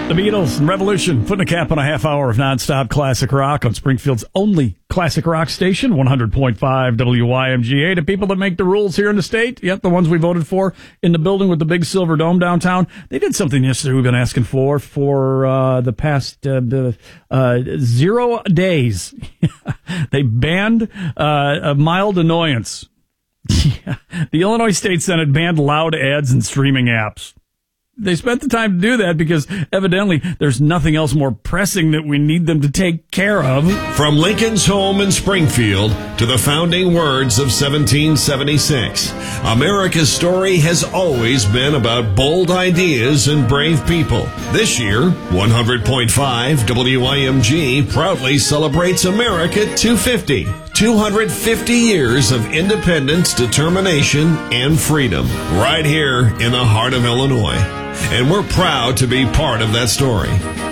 The Beatles and Revolution, putting a cap on a half hour of nonstop classic rock on Springfield's only classic rock station, 100.5 WYMGA. To people that make the rules here in the state, yep, the ones we voted for in the building with the big silver dome downtown. They did something yesterday we've been asking for the past 0 days. They banned a mild annoyance. The Illinois State Senate banned loud ads and streaming apps. They spent the time to do that because evidently there's nothing else more pressing that we need them to take care of. From Lincoln's home in Springfield to the founding words of 1776, America's story has always been about bold ideas and brave people. This year, 100.5 WYMG proudly celebrates America 250. 250 years of independence, determination, and freedom right here in the heart of Illinois. And we're proud to be part of that story.